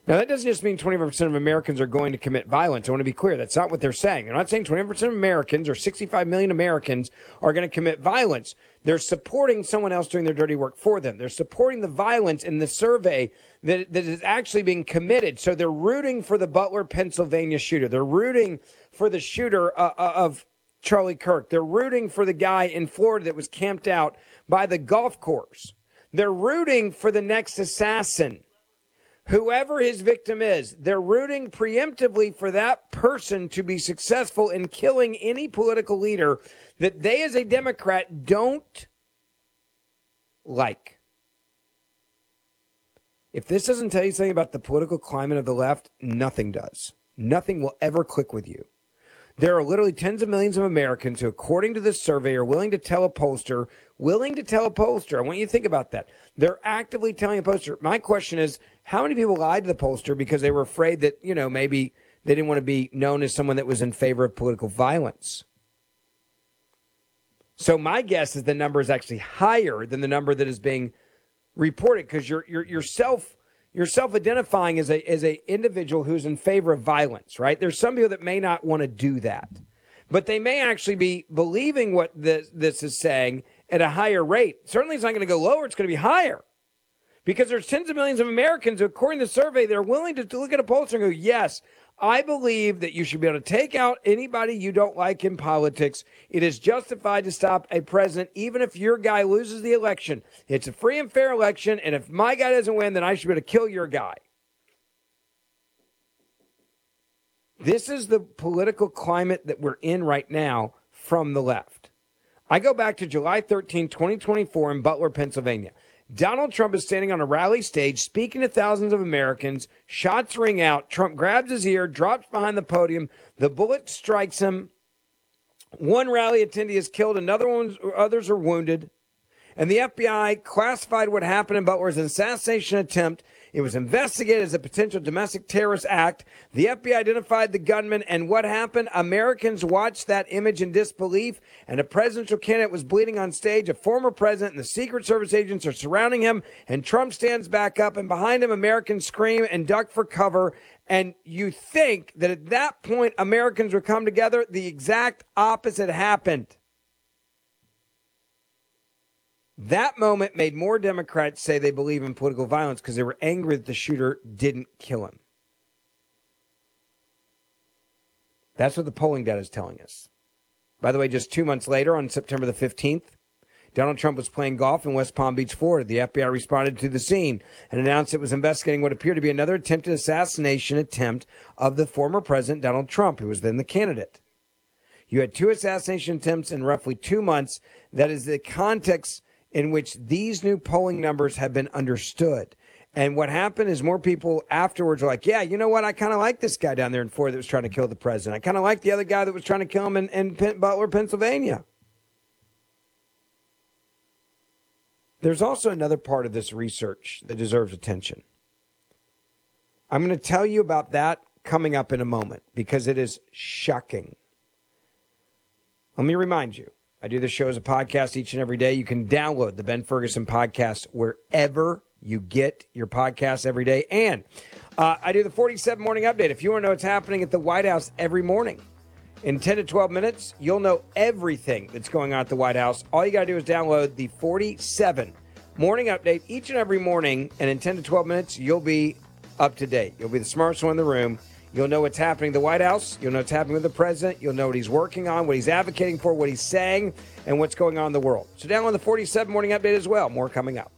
Now, that doesn't just mean 25% of Americans are going to commit violence. I want to be clear. That's not what they're saying. They're not saying 25% of Americans or 65 million Americans are going to commit violence. They're supporting someone else doing their dirty work for them. They're supporting the violence in the survey that is actually being committed. So they're rooting for the Butler, Pennsylvania shooter. They're rooting for the shooter of Charlie Kirk. They're rooting for the guy in Florida that was camped out by the golf course. They're rooting for the next assassin. Whoever his victim is, they're rooting preemptively for that person to be successful in killing any political leader that they as a Democrat don't like. If this doesn't tell you something about the political climate of the left, nothing does. Nothing will ever click with you. There are literally tens of millions of Americans who, according to this survey, are willing to tell a pollster, I want you to think about that. They're actively telling a pollster. My question is, how many people lied to the pollster because they were afraid that, maybe they didn't want to be known as someone that was in favor of political violence? So my guess is the number is actually higher than the number that is being reported, because you're self-identifying as a individual who's in favor of violence, right? There's some people that may not want to do that, but they may actually be believing what this is saying at a higher rate. Certainly it's not going to go lower. It's going to be higher, because there's tens of millions of Americans who, according to the survey, they're willing to look at a pollster and go, yes, I believe that you should be able to take out anybody you don't like in politics. It is justified to stop a president, even if your guy loses the election. It's a free and fair election, and if my guy doesn't win, then I should be able to kill your guy. This is the political climate that we're in right now from the left. I go back to July 13, 2024 in Butler, Pennsylvania. Donald Trump is standing on a rally stage speaking to thousands of Americans. Shots ring out. Trump grabs his ear, drops behind the podium. The bullet strikes him. One rally attendee is killed. Others are wounded. And the FBI classified what happened in Butler as an assassination attempt. It was investigated as a potential domestic terrorist act. The FBI identified the gunman, and what happened? Americans watched that image in disbelief, and a presidential candidate was bleeding on stage. A former president and the Secret Service agents are surrounding him, and Trump stands back up, and behind him, Americans scream and duck for cover. And you think that at that point, Americans would come together. The exact opposite happened. That moment made more Democrats say they believe in political violence because they were angry that the shooter didn't kill him. That's what the polling data is telling us. By the way, just 2 months later, on September the 15th, Donald Trump was playing golf in West Palm Beach, Florida. The FBI responded to the scene and announced it was investigating what appeared to be another attempted assassination attempt of the former president, Donald Trump, who was then the candidate. You had 2 assassination attempts in roughly 2 months. That is the context in which these new polling numbers have been understood. And what happened is more people afterwards are like, yeah, you know what? I kind of like this guy down there in Florida that was trying to kill the president. I kind of like the other guy that was trying to kill him in Butler, Pennsylvania. There's also another part of this research that deserves attention. I'm going to tell you about that coming up in a moment because it is shocking. Let me remind you. I do this show as a podcast each and every day. You can download the Ben Ferguson podcast wherever you get your podcasts every day. And I do the 47 morning update. If you want to know what's happening at the White House every morning, in 10 to 12 minutes, you'll know everything that's going on at the White House. All you got to do is download the 47 morning update each and every morning. And in 10 to 12 minutes, you'll be up to date. You'll be the smartest one in the room. You'll know what's happening at the White House. You'll know what's happening with the president. You'll know what he's working on, what he's advocating for, what he's saying, and what's going on in the world. So download the 47 morning update as well. More coming up.